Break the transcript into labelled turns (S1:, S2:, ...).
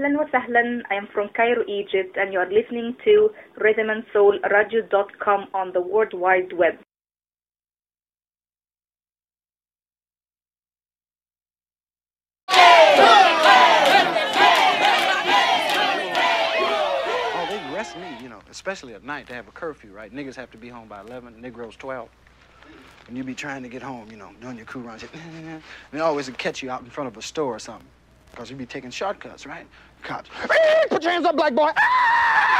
S1: Ahlan wa sahlan. I am from Cairo, Egypt, and you are listening to rhythmandsoulradio.com on the World Wide Web.
S2: Oh, they arrest me, especially at night. They have a curfew, right? Niggas have to be home by 11, Negroes 12. And you be trying to get home, doing your crew runs. And they always catch you out in front of a store or something. Because you be taking shortcuts, right? Cops. Put your hands up, black boy.